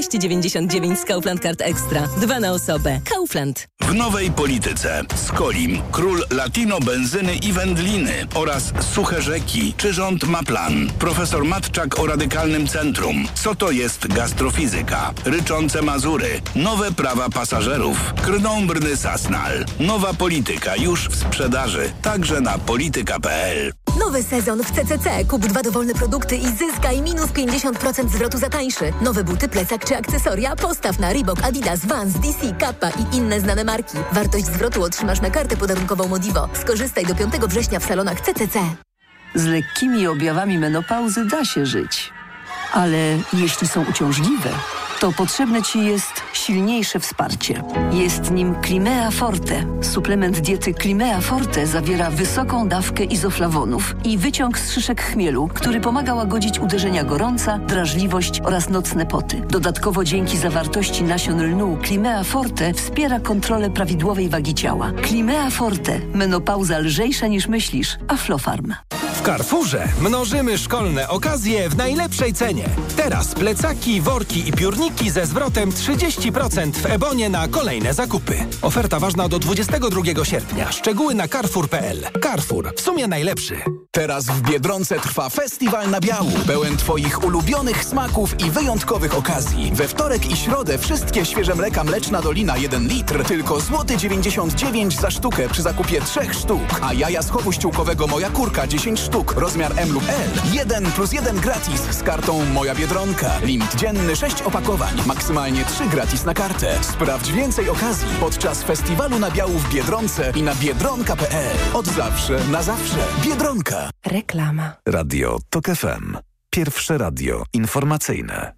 15,99 z Kaufland Card Extra, 2 na osobę. Kaufland. W nowej polityce Skolim, król latino, benzyny i wędliny oraz suche rzeki. Czy rząd ma plan? Profesor Matczak o Radykalnym Centrum. Co to jest gastrofizyka? Ryczące Mazury. Nowe prawa pasażerów. Krną brny Sasnal. Nowa polityka już w sprzedaży. Także na polityka.pl. Nowy sezon w CCC. Kup 2 dowolne produkty i zyskaj minus 50% zwrotu za tańszy. Nowe buty, plecak czy akcesoria? Postaw na Reebok, Adidas, Vans, DC, Kappa i inne znane marki. Wartość zwrotu otrzymasz na kartę podarunkową Modivo. Skorzystaj do 5 września w salonach CCC. Z lekkimi objawami menopauzy da się żyć. Ale jeśli są uciążliwe, to potrzebne Ci jest silniejsze wsparcie. Jest nim Climea Forte. Suplement diety Climea Forte zawiera wysoką dawkę izoflawonów i wyciąg z szyszek chmielu, który pomaga łagodzić uderzenia gorąca, drażliwość oraz nocne poty. Dodatkowo dzięki zawartości nasion lnu Climea Forte wspiera kontrolę prawidłowej wagi ciała. Climea Forte. Menopauza lżejsza niż myślisz. Aflofarm. W Carrefourze mnożymy szkolne okazje w najlepszej cenie. Teraz plecaki, worki i piórniki ze zwrotem 30% w Ebonie na kolejne zakupy. Oferta ważna do 22 sierpnia. Szczegóły na carrefour.pl. Carrefour. W sumie najlepszy. Teraz w Biedronce trwa festiwal nabiału. Pełen Twoich ulubionych smaków i wyjątkowych okazji. We wtorek i środę wszystkie świeże mleka Mleczna Dolina 1 litr tylko złoty 99 za sztukę przy zakupie 3 sztuk. A jaja z chowu ściółkowego Moja Kurka 10 sztuk, rozmiar M lub L. 1+1 gratis z kartą Moja Biedronka. Limit dzienny 6 opakowań. Maksymalnie 3 gratis na kartę. Sprawdź więcej okazji podczas festiwalu nabiału w Biedronce i na biedronka.pl. Od zawsze na zawsze. Biedronka. Reklama. Radio TOK FM. Pierwsze radio informacyjne.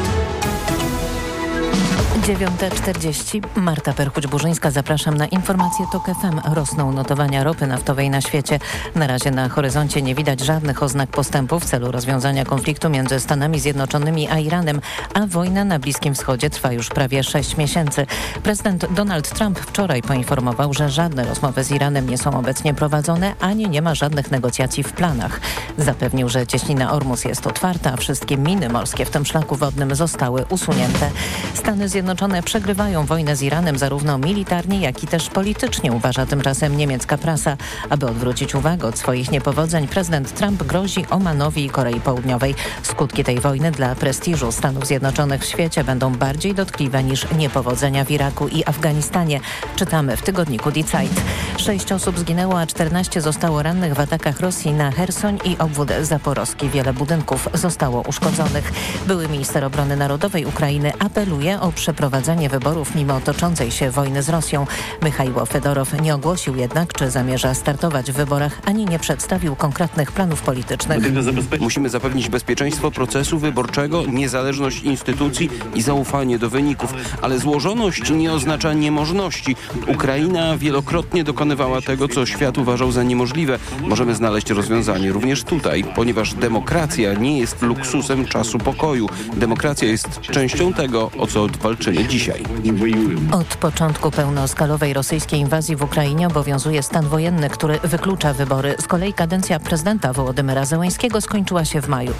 9:40. Marta Perchuć-Burzyńska. Zapraszam na informacje TOK FM. Rosną notowania ropy naftowej na świecie. Na razie na horyzoncie nie widać żadnych oznak postępu w celu rozwiązania konfliktu między Stanami Zjednoczonymi a Iranem, a wojna na Bliskim Wschodzie trwa już prawie 6 miesięcy. Prezydent Donald Trump wczoraj poinformował, że żadne rozmowy z Iranem nie są obecnie prowadzone, ani nie ma żadnych negocjacji w planach. Zapewnił, że cieśnina Ormus jest otwarta, a wszystkie miny morskie w tym szlaku wodnym zostały usunięte. Stany Zjednoczone przegrywają wojnę z Iranem zarówno militarnie, jak i też politycznie, uważa tymczasem niemiecka prasa. Aby odwrócić uwagę od swoich niepowodzeń, prezydent Trump grozi Omanowi i Korei Południowej. Skutki tej wojny dla prestiżu Stanów Zjednoczonych w świecie będą bardziej dotkliwe niż niepowodzenia w Iraku i Afganistanie. Czytamy w tygodniku Die Zeit. 6 osób zginęło, a 14 zostało rannych w atakach Rosji na Chersoń i obwód zaporowski. Wiele budynków zostało uszkodzonych. Były minister obrony narodowej Ukrainy apeluje o przeprowadzenie wyborów mimo toczącej się wojny z Rosją. Michajło Fedorow nie ogłosił jednak, czy zamierza startować w wyborach, ani nie przedstawił konkretnych planów politycznych. Musimy zapewnić bezpieczeństwo procesu wyborczego, niezależność instytucji i zaufanie do wyników. Ale złożoność nie oznacza niemożności. Ukraina wielokrotnie dokonywała tego, co świat uważał za niemożliwe. Możemy znaleźć rozwiązanie również tutaj, ponieważ demokracja nie jest luksusem czasu pokoju. Demokracja jest częścią tego, o co walczymy dzisiaj. Od początku pełnoskalowej rosyjskiej inwazji w Ukrainie obowiązuje stan wojenny, który wyklucza wybory. Z kolei kadencja prezydenta Wołodymyra Zełenskiego skończyła się w maju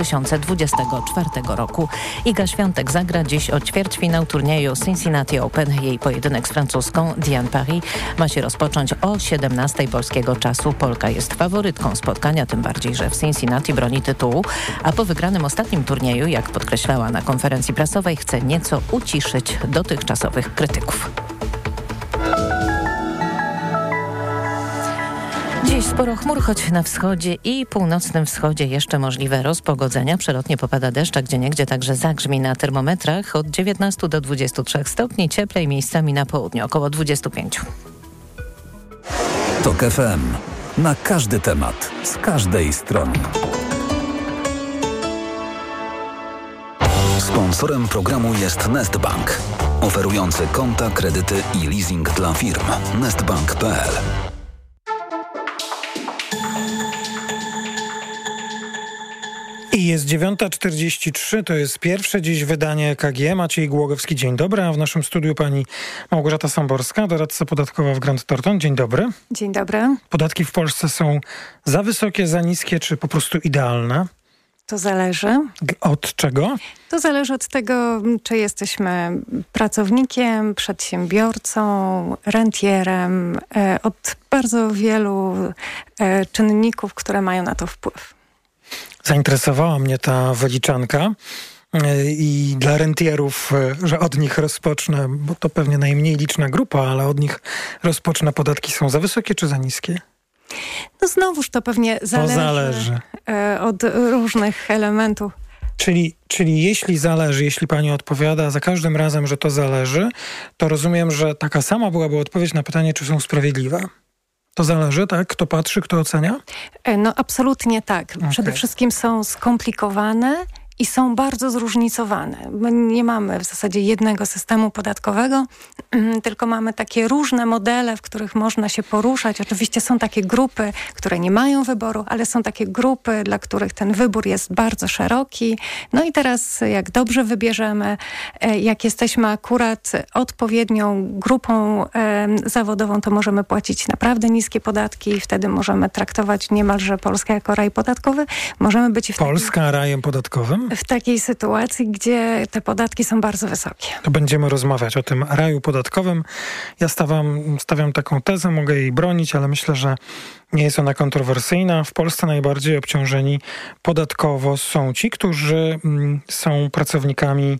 2024 roku. Iga Świątek zagra dziś o ćwierćfinał turnieju Cincinnati Open. Jej pojedynek z francuską Diane Paris ma się rozpocząć o 17 polskiego czasu. Polka jest faworytką spotkania, tym bardziej, że w Cincinnati broni tytułu, a po wygranym ostatnim turnieju, jak podkreślała na konferencji prasowej, chce nieco uciszyć dotychczasowych krytyków. Dziś sporo chmur, choć na wschodzie i północnym wschodzie jeszcze możliwe rozpogodzenia. Przelotnie popada deszcz, a gdzieniegdzie także zagrzmi. Na termometrach od 19 do 23 stopni, cieplej miejscami na południu, około 25. TOK FM. Na każdy temat, z każdej strony. Sponsorem programu jest Nestbank, oferujący konta, kredyty i leasing dla firm. Nestbank.pl. I jest 9:43, to jest pierwsze dziś wydanie EKG. Maciej Głogowski, dzień dobry, a w naszym studiu pani Małgorzata Samborska, doradca podatkowa w Grant Thornton. Dzień dobry. Dzień dobry. Podatki w Polsce są za wysokie, za niskie, czy po prostu idealne? To zależy. Od czego? To zależy od tego, czy jesteśmy pracownikiem, przedsiębiorcą, rentierem, od bardzo wielu czynników, które mają na to wpływ. Zainteresowała mnie ta wyliczanka i dla rentierów, że od nich rozpocznę, bo to pewnie najmniej liczna grupa, ale od nich rozpocznę. Podatki są za wysokie czy za niskie? No znowuż to pewnie zależy od różnych elementów. Czyli jeśli zależy, jeśli pani odpowiada za każdym razem, że to zależy, to rozumiem, że taka sama byłaby odpowiedź na pytanie, czy są sprawiedliwe. To zależy, tak? Kto patrzy, kto ocenia? No absolutnie tak. Okay. Przede wszystkim są skomplikowane i są bardzo zróżnicowane. My nie mamy w zasadzie jednego systemu podatkowego, tylko mamy takie różne modele, w których można się poruszać. Oczywiście są takie grupy, które nie mają wyboru, ale są takie grupy, dla których ten wybór jest bardzo szeroki. No i teraz jak dobrze wybierzemy, jak jesteśmy akurat odpowiednią grupą zawodową, to możemy płacić naprawdę niskie podatki i wtedy możemy traktować niemalże Polskę jako raj podatkowy. Możemy być Polska rajem podatkowym? W takiej sytuacji, gdzie te podatki są bardzo wysokie. To będziemy rozmawiać o tym raju podatkowym. Ja stawiam taką tezę, mogę jej bronić, ale myślę, że nie jest ona kontrowersyjna. W Polsce najbardziej obciążeni podatkowo są ci, którzy są pracownikami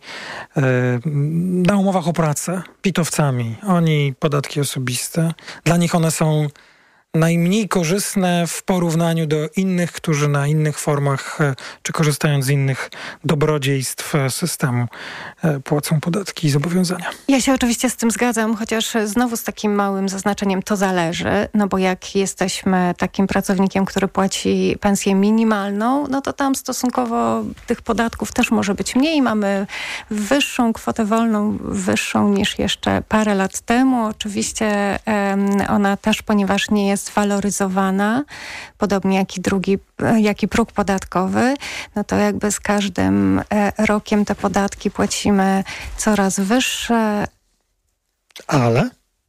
na umowach o pracę, pitowcami. Oni podatki osobiste. Dla nich one są najmniej korzystne w porównaniu do innych, którzy na innych formach, czy korzystając z innych dobrodziejstw systemu, płacą podatki i zobowiązania. Ja się oczywiście z tym zgadzam, chociaż znowu z takim małym zaznaczeniem to zależy, no bo jak jesteśmy takim pracownikiem, który płaci pensję minimalną, no to tam stosunkowo tych podatków też może być mniej. Mamy wyższą kwotę wolną, wyższą niż jeszcze parę lat temu. Oczywiście ona też, ponieważ nie jest waloryzowana, podobnie jak i próg podatkowy, no to jakby z każdym rokiem te podatki płacimy coraz wyższe. Ale?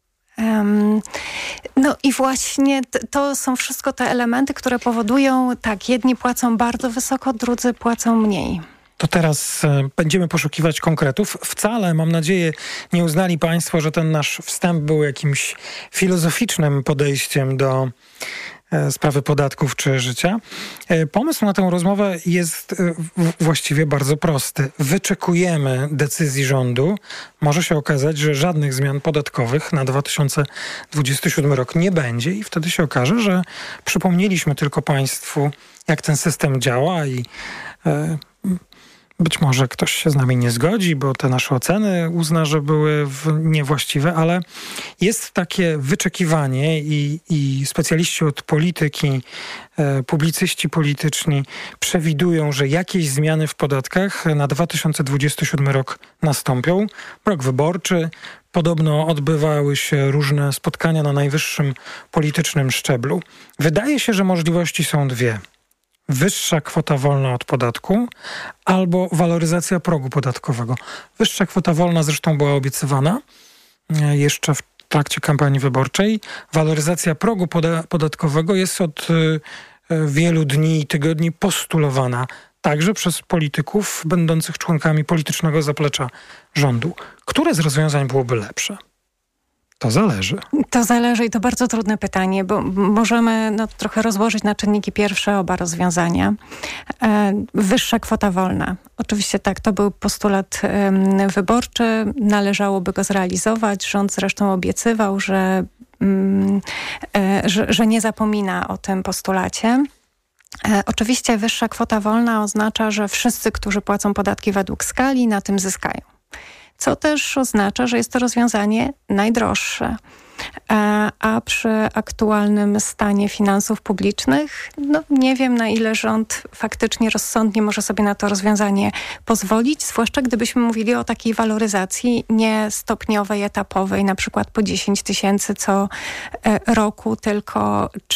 No i właśnie to są wszystko te elementy, które powodują, tak, jedni płacą bardzo wysoko, drudzy płacą mniej. To teraz będziemy poszukiwać konkretów. Wcale, mam nadzieję, nie uznali państwo, że ten nasz wstęp był jakimś filozoficznym podejściem do sprawy podatków czy życia. Pomysł na tę rozmowę jest właściwie bardzo prosty. Wyczekujemy decyzji rządu. Może się okazać, że żadnych zmian podatkowych na 2027 rok nie będzie i wtedy się okaże, że przypomnieliśmy tylko państwu, jak ten system działa i być może ktoś się z nami nie zgodzi, bo te nasze oceny uzna, że były niewłaściwe, ale jest takie wyczekiwanie i specjaliści od polityki, publicyści polityczni przewidują, że jakieś zmiany w podatkach na 2027 rok nastąpią. Rok wyborczy. Podobno odbywały się różne spotkania na najwyższym politycznym szczeblu. Wydaje się, że możliwości są dwie. Wyższa kwota wolna od podatku albo waloryzacja progu podatkowego. Wyższa kwota wolna zresztą była obiecywana jeszcze w trakcie kampanii wyborczej. Waloryzacja progu podatkowego jest od wielu dni i tygodni postulowana także przez polityków będących członkami politycznego zaplecza rządu. Które z rozwiązań byłoby lepsze? To zależy. To zależy i to bardzo trudne pytanie, bo możemy trochę rozłożyć na czynniki pierwsze oba rozwiązania. Wyższa kwota wolna. Oczywiście tak, to był postulat wyborczy, należałoby go zrealizować. Rząd zresztą obiecywał, że nie zapomina o tym postulacie. Oczywiście wyższa kwota wolna oznacza, że wszyscy, którzy płacą podatki według skali, na tym zyskają. Co też oznacza, że jest to rozwiązanie najdroższe. A przy aktualnym stanie finansów publicznych, nie wiem, na ile rząd faktycznie rozsądnie może sobie na to rozwiązanie pozwolić, zwłaszcza gdybyśmy mówili o takiej waloryzacji nie stopniowej, etapowej, na przykład po 10 000 co roku, tylko